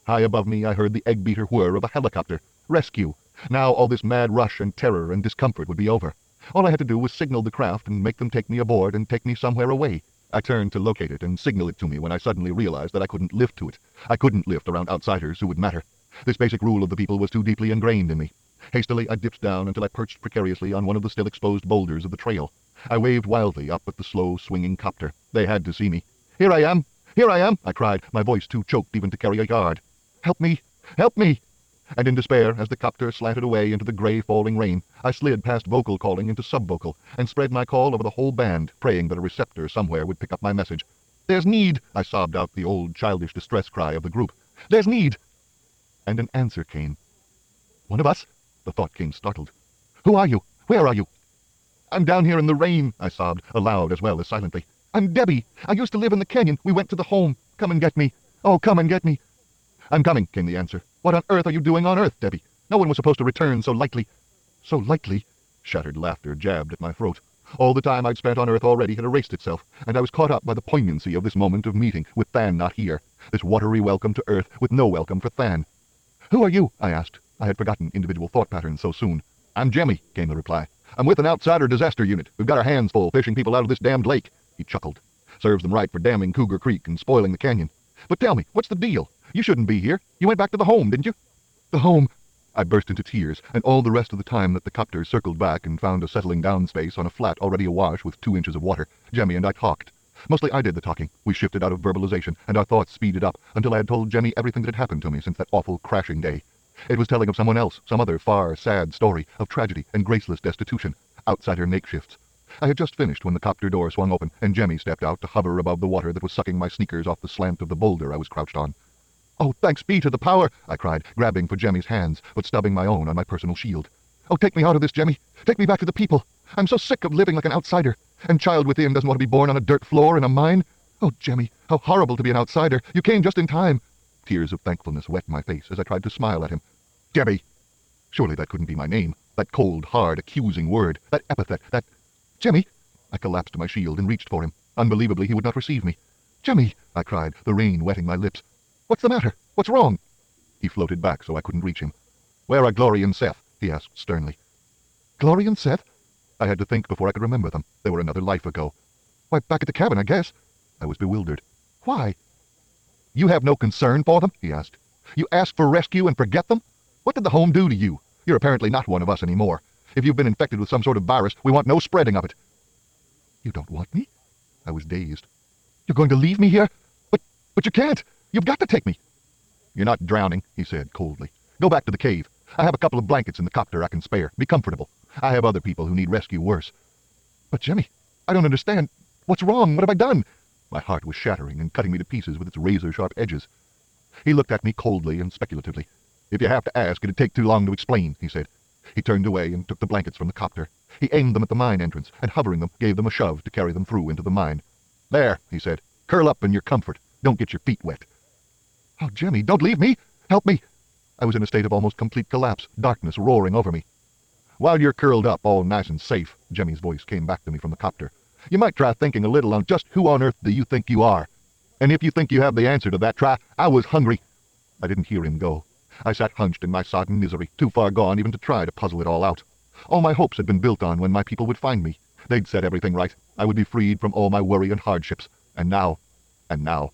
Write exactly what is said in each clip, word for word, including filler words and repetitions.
High above me I heard the egg-beater whir of a helicopter. Rescue! Now all this mad rush and terror and discomfort would be over. All I had to do was signal the craft and make them take me aboard and take me somewhere away. I turned to locate it and signal it to me when I suddenly realized that I couldn't lift to it. I couldn't lift around outsiders who would matter. This basic rule of the people was too deeply ingrained in me. Hastily I dipped down until I perched precariously on one of the still exposed boulders of the trail. I waved wildly up at the slow, swinging copter. They had to see me. "Here I am! Here I am!" I cried, my voice too choked even to carry a yard. "Help me! Help me!" And in despair, as the copter slanted away into the gray falling rain, I slid past vocal calling into sub-vocal and spread my call over the whole band, praying that a receptor somewhere would pick up my message. "There's need!" I sobbed out the old childish distress cry of the group. "There's need!" And an answer came. "One of us?" The thought came startled. "Who are you? Where are you?" "I'm down here in the rain," I sobbed, aloud as well as silently. "I'm Debbie. I used to live in the canyon. We went to the home. Come and get me. Oh, come and get me." "I'm coming," came the answer. "What on earth are you doing on Earth, Debbie? No one was supposed to return so lightly." "So lightly?" Shattered laughter jabbed at my throat. All the time I'd spent on Earth already had erased itself, and I was caught up by the poignancy of this moment of meeting, with Than not here, this watery welcome to Earth with no welcome for Than. "Who are you?" I asked. I had forgotten individual thought patterns so soon. "I'm Jemmy," came the reply. "I'm with an outsider disaster unit. We've got our hands full fishing people out of this damned lake." He chuckled. "Serves them right for damming Cougar Creek and spoiling the canyon. But tell me, what's the deal? You shouldn't be here. You went back to the home, didn't you?" "The home!" I burst into tears, and all the rest of the time that the copter circled back and found a settling down space on a flat already awash with two inches of water, Jemmy and I talked. Mostly I did the talking. We shifted out of verbalization, and our thoughts speeded up until I had told Jemmy everything that had happened to me since that awful crashing day. It was telling of someone else, some other far, sad story of tragedy and graceless destitution, outsider makeshifts. I had just finished when the copter door swung open, and Jemmy stepped out to hover above the water that was sucking my sneakers off the slant of the boulder I was crouched on. "Oh, thanks be to the power!" I cried, grabbing for Jemmy's hands, but stubbing my own on my personal shield. "Oh, take me out of this, Jemmy! Take me back to the people! I'm so sick of living like an outsider, and child within doesn't want to be born on a dirt floor in a mine! Oh, Jemmy, how horrible to be an outsider! You came just in time!" Tears of thankfulness wet my face as I tried to smile at him. "Debbie!" Surely that couldn't be my name. That cold, hard, accusing word. That epithet. That... "Jemmy!" I collapsed to my shield and reached for him. Unbelievably, he would not receive me. "Jemmy!" I cried, the rain wetting my lips. "What's the matter? What's wrong?" He floated back so I couldn't reach him. "Where are Glory and Seth?" he asked sternly. "Glory and Seth?" I had to think before I could remember them. They were another life ago. "Why, back at the cabin, I guess." I was bewildered. "Why?" "You have no concern for them?" he asked. "You ask for rescue and forget them? What did the home do to you? You're apparently not one of us anymore. If you've been infected with some sort of virus, we want no spreading of it." "You don't want me?" I was dazed. "You're going to leave me here? But, but you can't! You've got to take me!" "You're not drowning," he said coldly. "Go back to the cave. I have a couple of blankets in the copter I can spare. Be comfortable. I have other people who need rescue worse." "But Jemmy, I don't understand. What's wrong? What have I done?" My heart was shattering and cutting me to pieces with its razor-sharp edges. He looked at me coldly and speculatively. "If you have to ask, it'd take too long to explain," he said. He turned away and took the blankets from the copter. He aimed them at the mine entrance, and hovering them, gave them a shove to carry them through into the mine. "There," he said. "Curl up in your comfort. Don't get your feet wet." "Oh, Jemmy, don't leave me! Help me!" I was in a state of almost complete collapse, darkness roaring over me. "While you're curled up, all nice and safe," Jemmy's voice came back to me from the copter, "you might try thinking a little on just who on earth do you think you are. And if you think you have the answer to that, try, I was hungry." I didn't hear him go. I sat hunched in my sodden misery, too far gone even to try to puzzle it all out. All my hopes had been built on when my people would find me. They'd set everything right. I would be freed from all my worry and hardships. And now, and now...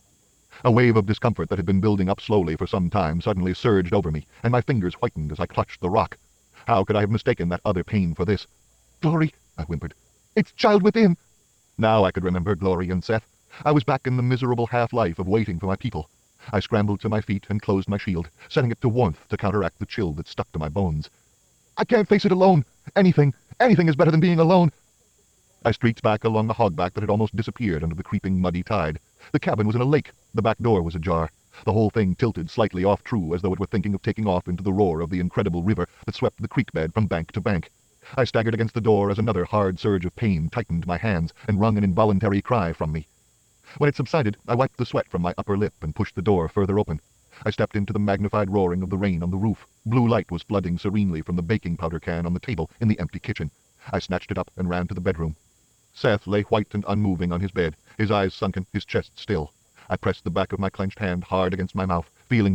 A wave of discomfort that had been building up slowly for some time suddenly surged over me, and my fingers whitened as I clutched the rock. How could I have mistaken that other pain for this? "Glory," I whimpered. "It's child within." Now I could remember Glory and Seth. I was back in the miserable half-life of waiting for my people. I scrambled to my feet and closed my shield, setting it to warmth to counteract the chill that stuck to my bones. "I can't face it alone. Anything, anything is better than being alone." I streaked back along the hogback that had almost disappeared under the creeping muddy tide. The cabin was in a lake. The back door was ajar. The whole thing tilted slightly off true as though it were thinking of taking off into the roar of the incredible river that swept the creek bed from bank to bank. I staggered against the door as another hard surge of pain tightened my hands and wrung an involuntary cry from me. When it subsided, I wiped the sweat from my upper lip and pushed the door further open. I stepped into the magnified roaring of the rain on the roof. Blue light was flooding serenely from the baking powder can on the table in the empty kitchen. I snatched it up and ran to the bedroom. Seth lay white and unmoving on his bed, his eyes sunken, his chest still. I pressed the back of my clenched hand hard against my mouth, feeling